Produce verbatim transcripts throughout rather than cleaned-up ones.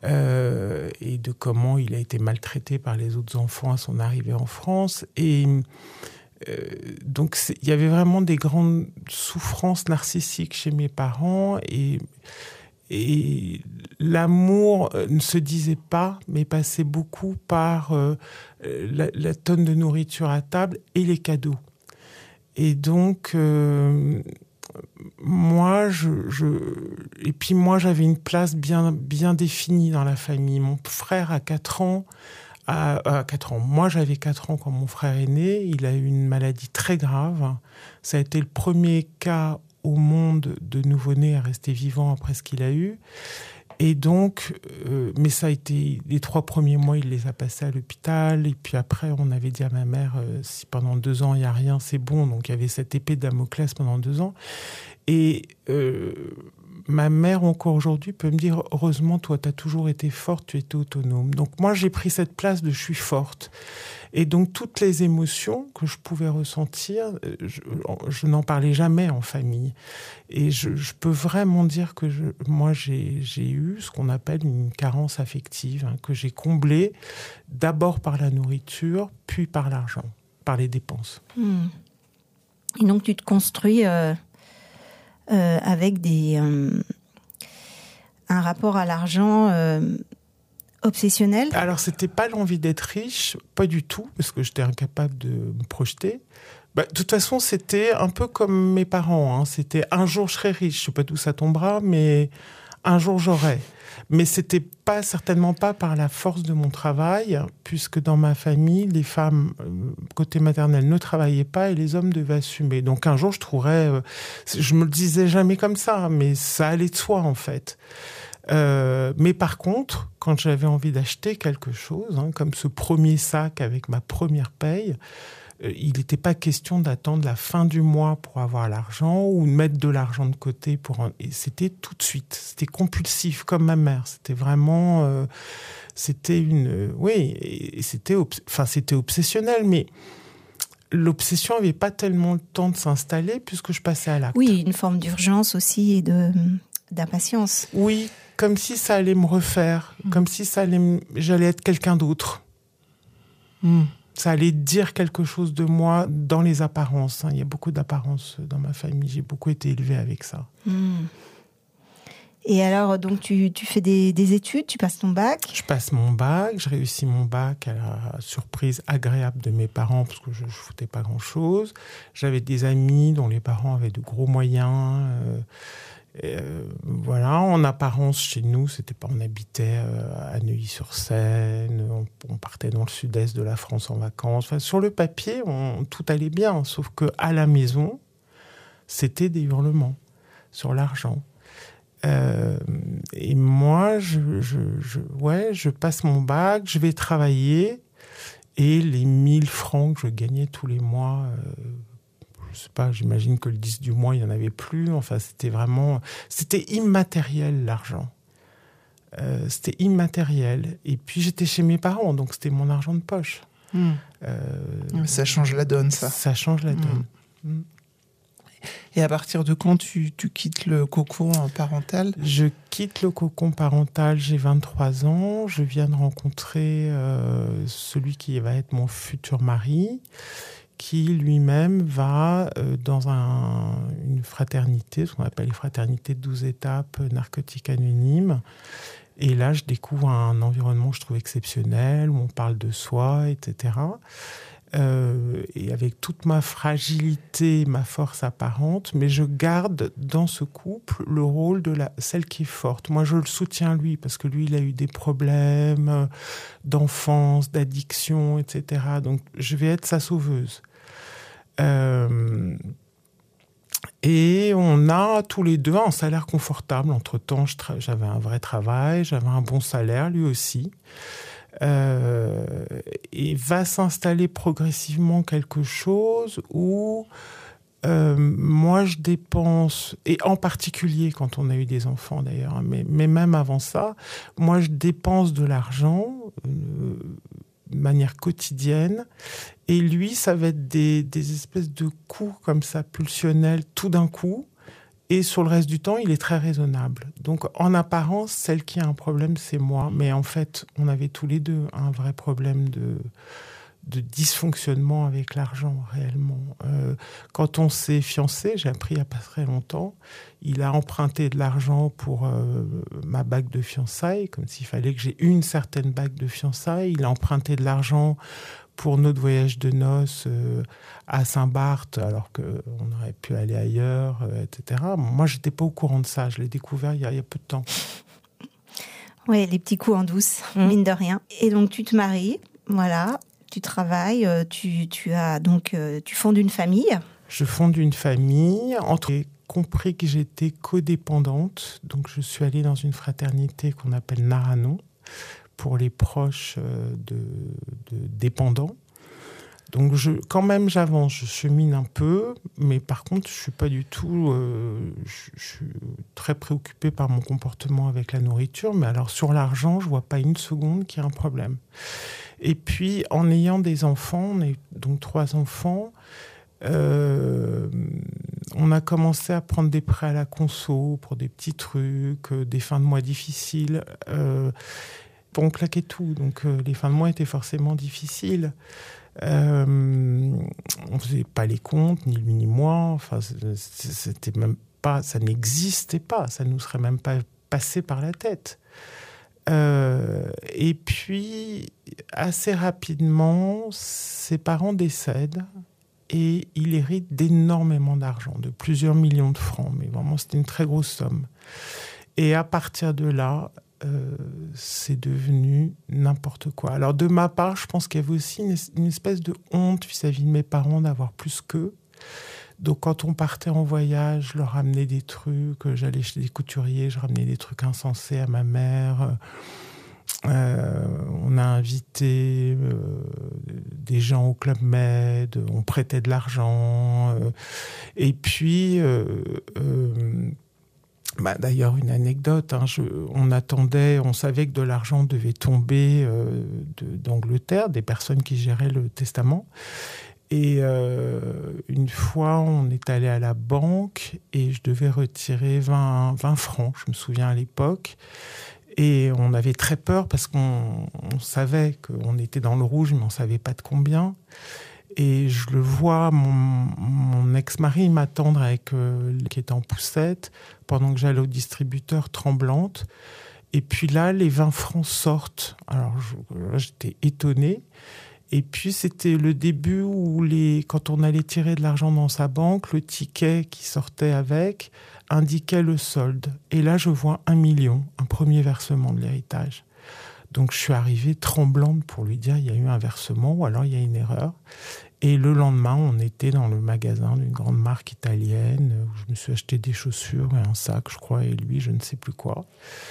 euh, et de comment il a été maltraité par les autres enfants à son arrivée en France. Et euh, donc, il y avait vraiment des grandes souffrances narcissiques chez mes parents. Et, et l'amour ne se disait pas, mais passait beaucoup par euh, la, la tonne de nourriture à table et les cadeaux. Et donc, euh, moi, je, je, et puis moi, j'avais une place bien, bien définie dans la famille. Mon frère a quatre ans, à, à quatre ans. Moi, j'avais quatre ans quand mon frère est né. Il a eu une maladie très grave. Ça a été le premier cas au monde de nouveau-né à rester vivant après ce qu'il a eu. Et donc, euh, mais ça a été, les trois premiers mois, il les a passés à l'hôpital. Et puis après, on avait dit à ma mère, euh, si pendant deux ans, il n'y a rien, c'est bon. Donc, il y avait cette épée de Damoclès pendant deux ans. Et euh, ma mère, encore aujourd'hui, peut me dire, heureusement, toi, tu as toujours été forte, tu étais autonome. Donc, moi, j'ai pris cette place de je suis forte. Et donc, toutes les émotions que je pouvais ressentir, je, je n'en parlais jamais en famille. Et je, je peux vraiment dire que je, moi, j'ai, j'ai eu ce qu'on appelle une carence affective, hein, que j'ai comblée d'abord par la nourriture, puis par l'argent, par les dépenses. Mmh. Et donc, tu te construis euh, euh, avec des, euh, un rapport à l'argent... Euh obsessionnel ? Alors, c'était pas l'envie d'être riche, pas du tout, parce que j'étais incapable de me projeter. Bah, de toute façon, c'était un peu comme mes parents. Hein. C'était un jour je serai riche, je sais pas d'où ça tombera, mais un jour j'aurai. Mais c'était pas certainement pas par la force de mon travail, puisque dans ma famille, les femmes côté maternel ne travaillaient pas et les hommes devaient assumer. Donc un jour, je trouverais, euh, je me le disais jamais comme ça, mais ça allait de soi en fait. Euh, mais par contre, quand j'avais envie d'acheter quelque chose, hein, comme ce premier sac avec ma première paye, euh, il n'était pas question d'attendre la fin du mois pour avoir l'argent ou de mettre de l'argent de côté pour en... Et c'était tout de suite, c'était compulsif comme ma mère. C'était vraiment, euh, c'était une, euh, oui, et c'était, obs... enfin c'était obsessionnel, mais l'obsession n'avait pas tellement le temps de s'installer puisque je passais à l'acte. Oui, une forme d'urgence aussi et de d'impatience. Oui. Comme si ça allait me refaire, mmh. comme si ça allait me... j'allais être quelqu'un d'autre. Mmh. Ça allait dire quelque chose de moi dans les apparences. Hein. Il y a beaucoup d'apparences dans ma famille. J'ai beaucoup été élevée avec ça. Mmh. Et alors, donc, tu, tu fais des, des études, tu passes ton bac ? Je passe mon bac, je réussis mon bac à la surprise agréable de mes parents parce que je ne foutais pas grand-chose. J'avais des amis dont les parents avaient de gros moyens... Euh, Et euh, voilà, en apparence, chez nous, c'était pas, on habitait euh, à Neuilly-sur-Seine, on, on partait dans le sud-est de la France en vacances. Enfin, sur le papier, on, tout allait bien, sauf que à la maison, c'était des hurlements sur l'argent. Euh, et moi, je, je, je, ouais, je passe mon bac, je vais travailler, et les mille francs que je gagnais tous les mois. Euh, Je sais pas, j'imagine que le dix du mois, il n'y en avait plus. Enfin, c'était vraiment... C'était immatériel, l'argent. Euh, c'était immatériel. Et puis, j'étais chez mes parents, donc c'était mon argent de poche. Mmh. Euh, ça change la donne, ça. Ça change la donne. Mmh. Mmh. Et à partir de quand tu, tu quittes le cocon parental ? Je quitte le cocon parental, j'ai vingt-trois ans. Je viens de rencontrer euh, celui qui va être mon futur mari, qui lui-même va euh, dans un, une fraternité, ce qu'on appelle les fraternités de douze étapes, narcotiques anonymes. Et là, je découvre un environnement que je trouve exceptionnel, où on parle de soi, et cetera. Euh, et avec toute ma fragilité, ma force apparente, mais je garde dans ce couple le rôle de la, celle qui est forte. Moi, je le soutiens lui, parce que lui, il a eu des problèmes d'enfance, d'addiction, et cetera. Donc, je vais être sa sauveuse. Euh, et on a tous les deux un salaire confortable. Entre-temps, je tra- j'avais un vrai travail, j'avais un bon salaire, lui aussi. Euh, et va s'installer progressivement quelque chose où euh, moi je dépense, et en particulier quand on a eu des enfants d'ailleurs, mais, mais même avant ça, moi je dépense de l'argent euh, de manière quotidienne, et lui ça va être des, des espèces de coups comme ça pulsionnels tout d'un coup, Et sur le reste du temps, il est très raisonnable. Donc, en apparence, celle qui a un problème, c'est moi. Mais en fait, on avait tous les deux un vrai problème de, de dysfonctionnement avec l'argent, réellement. Euh, quand on s'est fiancés, j'ai appris il n'y a pas très longtemps, il a emprunté de l'argent pour euh, ma bague de fiançailles, comme s'il fallait que j'ai une certaine bague de fiançailles. Il a emprunté de l'argent pour notre voyage de noces euh, à Saint-Barth, alors qu'on aurait pu aller ailleurs, euh, et cetera. Moi, je n'étais pas au courant de ça. Je l'ai découvert il y a, il y a peu de temps. Oui, les petits coups en douce, mmh. mine de rien. Et donc, tu te maries, voilà, tu travailles, tu, tu, as, donc, tu fondes une famille. Je fonde une famille. Entre... J'ai compris que j'étais codépendante. Donc, je suis allée dans une fraternité qu'on appelle Narano, pour les proches de, de dépendants. Donc, je, quand même, j'avance, je chemine un peu, mais par contre, je ne suis pas du tout... Euh, je, je suis très préoccupée par mon comportement avec la nourriture, mais alors, sur l'argent, je ne vois pas une seconde qu'il y a un problème. Et puis, en ayant des enfants, on est donc trois enfants, euh, on a commencé à prendre des prêts à la conso pour des petits trucs, des fins de mois difficiles, euh, on claquait tout, donc euh, les fins de mois étaient forcément difficiles. Euh, on ne faisait pas les comptes, ni lui ni moi. Enfin, c'était même pas, ça n'existait pas, ça ne nous serait même pas passé par la tête. Euh, et puis, assez rapidement, ses parents décèdent et il hérite d'énormément d'argent, de plusieurs millions de francs. Mais vraiment, c'était une très grosse somme. Et à partir de là, Euh, c'est devenu n'importe quoi. Alors de ma part, je pense qu'il y avait aussi une, une espèce de honte vis-à-vis de mes parents d'avoir plus qu'eux. Donc quand on partait en voyage, je leur ramenais des trucs, j'allais chez des couturiers, je ramenais des trucs insensés à ma mère. Euh, on a invité euh, des gens au Club Med, on prêtait de l'argent. Euh, et puis... Euh, euh, Bah, d'ailleurs, une anecdote, hein, je, on attendait, on savait que de l'argent devait tomber euh, de, d'Angleterre, des personnes qui géraient le testament. Et euh, une fois, on est allé à la banque et je devais retirer vingt, vingt francs, je me souviens à l'époque. Et on avait très peur parce qu'on on savait qu'on était dans le rouge, mais on ne savait pas de combien. Et je le vois, mon, mon ex-mari m'attendre avec euh, qui était en poussette pendant que j'allais au distributeur tremblante. Et puis là, les vingt francs sortent. Alors je, j'étais étonnée. Et puis c'était le début où les, quand on allait tirer de l'argent dans sa banque, le ticket qui sortait avec indiquait le solde. Et là, je vois un million, un premier versement de l'héritage. Donc je suis arrivée tremblante pour lui dire il y a eu un versement ou alors il y a une erreur. Et le lendemain, on était dans le magasin d'une grande marque italienne où je me suis acheté des chaussures et un sac, je crois, et lui, je ne sais plus quoi.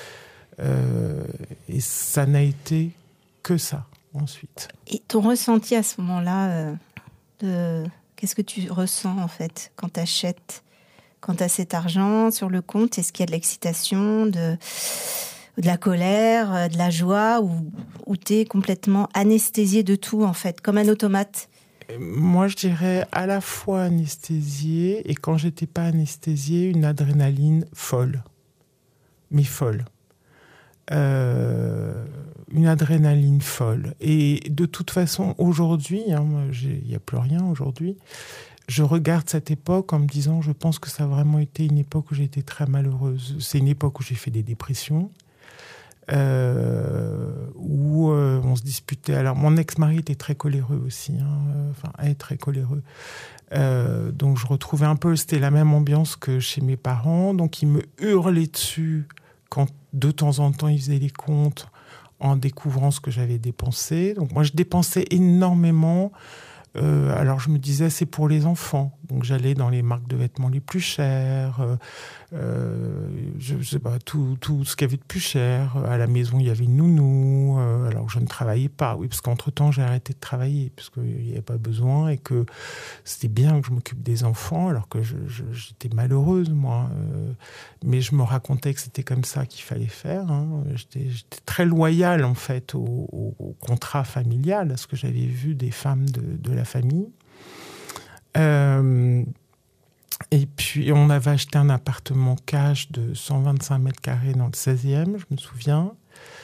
Euh, et ça n'a été que ça ensuite. Et ton ressenti à ce moment-là, euh, de... qu'est-ce que tu ressens en fait quand tu achètes, quand tu as cet argent sur le compte? Est-ce qu'il y a de l'excitation, de... de la colère, de la joie, ou, ou t'es complètement anesthésié de tout, en fait, comme un automate? Moi, je dirais à la fois anesthésié, et quand j'étais pas anesthésié, une adrénaline folle. Mais folle. Euh, une adrénaline folle. Et de toute façon, aujourd'hui, hein, il n'y a plus rien aujourd'hui, je regarde cette époque en me disant, je pense que ça a vraiment été une époque où j'ai été très malheureuse. C'est une époque où j'ai fait des dépressions. Euh, où euh, on se disputait. Alors, mon ex-mari était très coléreux aussi, hein, euh, enfin, est très coléreux. Euh, donc, je retrouvais un peu, c'était la même ambiance que chez mes parents. Donc, il me hurlait dessus quand, de temps en temps, il faisait les comptes en découvrant ce que j'avais dépensé. Donc, moi, je dépensais énormément. Euh, alors, je me disais, c'est pour les enfants. Donc, j'allais dans les marques de vêtements les plus chères. Euh, euh, je, je sais pas, tout, tout ce qu'il y avait de plus cher. À la maison, il y avait une nounou. Euh, alors, je ne travaillais pas. Oui, parce qu'entre-temps, j'ai arrêté de travailler, parce qu'il n'y avait pas besoin et que c'était bien que je m'occupe des enfants, alors que je, je, j'étais malheureuse, moi. Euh, mais je me racontais que c'était comme ça qu'il fallait faire. Hein. J'étais, j'étais très loyale, en fait, au, au, au contrat familial, à ce que j'avais vu des femmes de, de la famille. Euh, Et puis, on avait acheté un appartement cash de cent vingt-cinq mètres carrés dans le seizième, je me souviens.